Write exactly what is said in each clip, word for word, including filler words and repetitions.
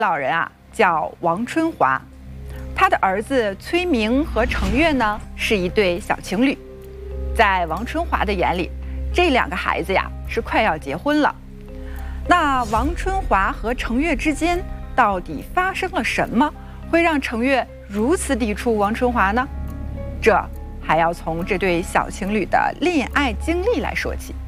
老人啊叫王春华，他的儿子崔明和程月呢是一对小情侣。在王春华的眼里，这两个孩子呀是快要结婚了。那王春华和程月之间到底发生了什么，会让程月如此抵触王春华呢？这还要从这对小情侣的恋爱经历来说起。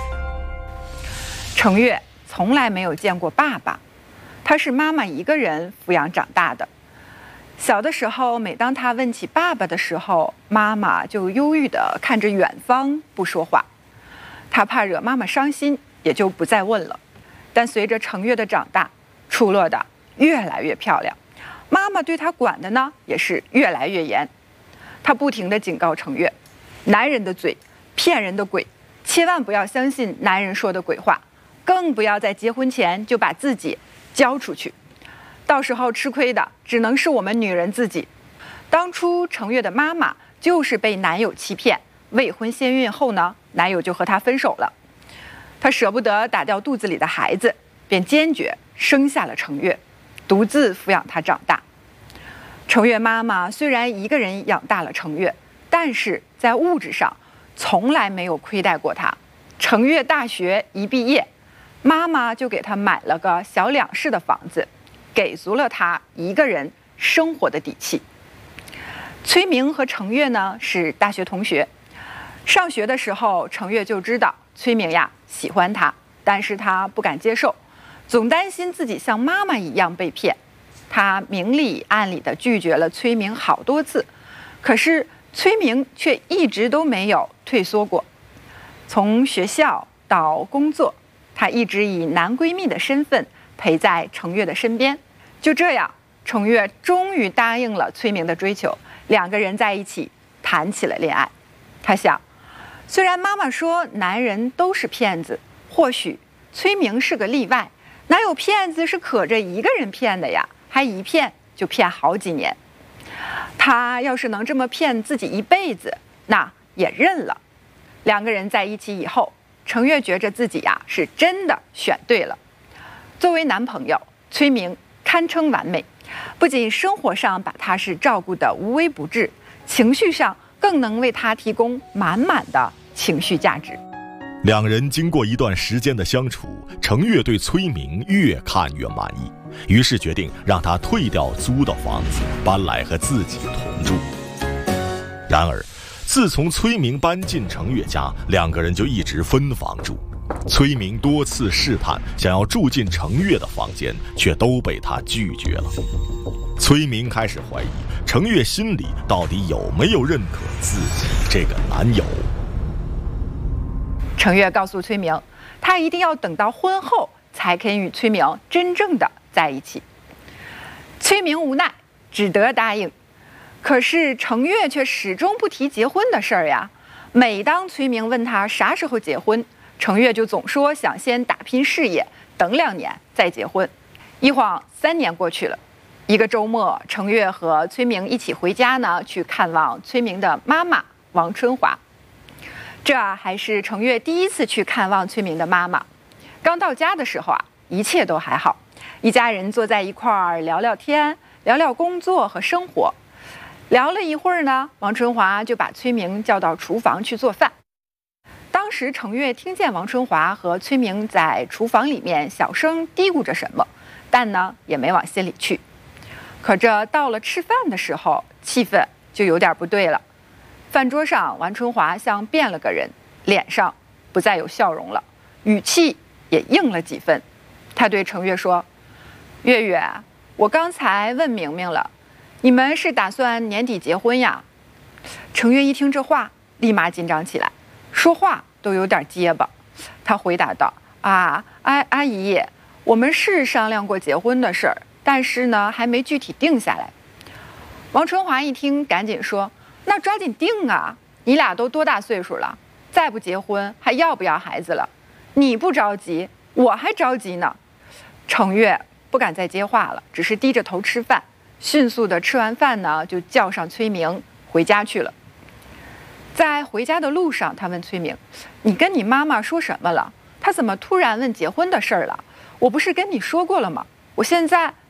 程月从来没有见过爸爸，他是妈妈一个人抚养长大的。小的时候，每当他问起爸爸的时候，妈妈就忧郁地看着远方不说话。他怕惹妈妈伤心，也就不再问了。但随着程月的长大，出落的越来越漂亮，妈妈对他管的呢也是越来越严。他不停地警告程月，男人的嘴骗人的鬼，千万不要相信男人说的鬼话，更不要在结婚前就把自己交出去，到时候吃亏的只能是我们女人自己。当初程月的妈妈就是被男友欺骗，未婚先孕后呢，男友就和她分手了。她舍不得打掉肚子里的孩子，便坚决生下了程月，独自抚养她长大。程月妈妈虽然一个人养大了程月，但是在物质上从来没有亏待过她。程月大学一毕业，妈妈就给她买了个小两室的房子，给足了她一个人生活的底气。崔明和程月呢是大学同学，上学的时候程月就知道崔明呀喜欢他，但是他不敢接受，总担心自己像妈妈一样被骗。他明里暗里的拒绝了崔明好多次，可是崔明却一直都没有退缩过。从学校到工作，她一直以男闺蜜的身份陪在程月的身边。就这样，程月终于答应了崔明的追求，两个人在一起谈起了恋爱。她想，虽然妈妈说男人都是骗子，或许崔明是个例外，哪有骗子是可着一个人骗的呀？还一骗就骗好几年。他要是能这么骗自己一辈子，那也认了。两个人在一起以后，程月觉着自己呀是真的选对了。作为男朋友，崔明堪称完美，不仅生活上把他是照顾得无微不至，情绪上更能为他提供满满的情绪价值。 两人经过一段时间的相处，程月对崔明越看越满意，于是决定让他退掉租的房子，搬来和自己同住。然而自从崔明搬进程月家，两个人就一直分房住。崔明多次试探想要住进程月的房间，却都被他拒绝了。崔明开始怀疑程月心里到底有没有认可自己这个男友。 程月告诉崔明，他一定要等到婚后才肯与崔明真正的在一起。崔明无奈，只得答应。可是程月却始终不提结婚的事儿呀。每当崔明问他啥时候结婚，程月就总说想先打拼事业，等两年再结婚。一晃三年过去了，一个周末，程月和崔明一起回家呢，去看望崔明的妈妈王春华。这还是程月第一次去看望崔明的妈妈。刚到家的时候啊，一切都还好，一家人坐在一块儿聊聊天，聊聊工作和生活。聊了一会儿呢，王春华就把崔明叫到厨房去做饭。当时程月听见王春华和崔明在厨房里面小声嘀咕着什么，但呢也没往心里去。可这到了吃饭的时候，气氛就有点不对了。饭桌上，王春华像变了个人，脸上不再有笑容了，语气也硬了几分。他对程月说：“月月，我刚才问明明了，你们是打算年底结婚呀？”程月一听这话，立马紧张起来，说话都有点结巴。他回答道：“啊，阿阿姨，我们是商量过结婚的事儿，但是呢，还没具体定下来。”王春华一听，赶紧说：“那抓紧定啊！你俩都多大岁数了？再不结婚还要不要孩子了？你不着急，我还着急呢。”程月不敢再接话了，只是低着头吃饭。迅速的吃完饭呢，就叫上崔明回家去了。在回家的路上，他问崔明：“你跟你妈妈说什么了？她怎么突然问结婚的事儿了？我不是跟你说过了吗？我现在